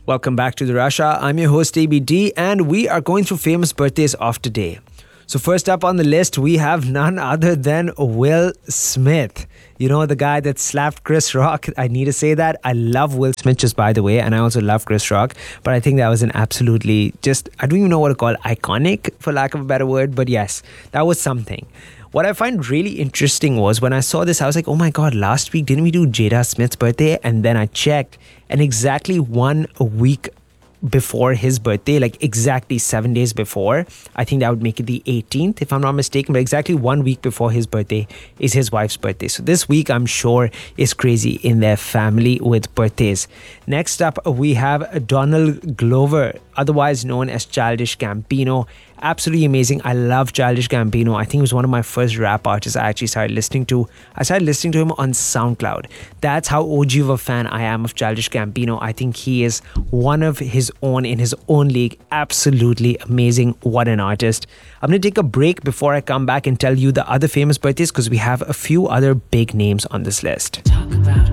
Welcome back to the Russia. I'm your host ABD, and we are going through famous birthdays of today. So first up on the list, we have none other than Will Smith. You know, the guy that slapped Chris Rock. I need to say that. I love Will Smith, just by the way, and I also love Chris Rock. But I think that was an absolutely I don't even know what to call it, iconic, for lack of a better word. But yes, that was something. What I find really interesting was when I saw this, I was like, oh my God, last week, didn't we do Jada Smith's birthday? And then I checked, and exactly 1 week before his birthday, like exactly 7 days before, I think that would make it the 18th, if I'm not mistaken, but exactly 1 week before his birthday is his wife's birthday. So this week, I'm sure, is crazy in their family with birthdays. Next up, we have Donald Glover, otherwise known as Childish Gambino. Absolutely amazing. I love Childish Gambino. I think he was one of my first rap artists I actually started listening to. I started listening to him on SoundCloud. That's how OG of a fan I am of Childish Gambino. I think he is one of his own in his own league. Absolutely amazing. What an artist. I'm going to take a break before I come back and tell you the other famous birthdays because we have a few other big names on this list.